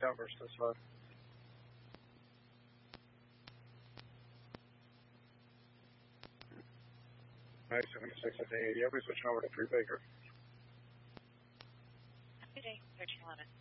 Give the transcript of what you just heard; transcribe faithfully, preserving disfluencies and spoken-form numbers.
Downburst this far. Nice, seventy-six at eighty. I'll be switching over to three Baker. Good day, thirteen eleven.